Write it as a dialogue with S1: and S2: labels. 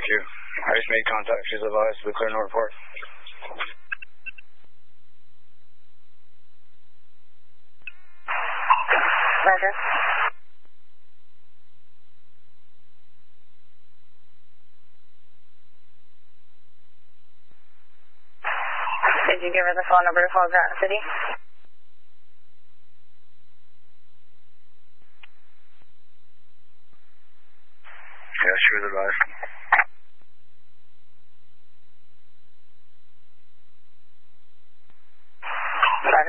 S1: you. I just made contact. She's advised. We clear no report.
S2: Roger. Did you give her the phone number to call Groton City?
S1: Yeah, she was advised.